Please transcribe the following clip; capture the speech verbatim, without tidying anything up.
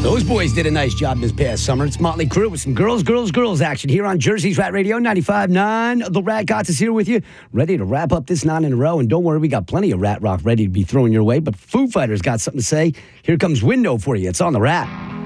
Those boys did a nice job this past summer. It's Motley Crue with some girls, girls, girls action here on Jersey's Rat Radio ninety-five point nine. The Rat Gods is here with you, ready to wrap up this nine in a row. And don't worry, we got plenty of Rat Rock ready to be thrown your way. But Foo Fighters got something to say. Here comes Window for you. It's on the Rat.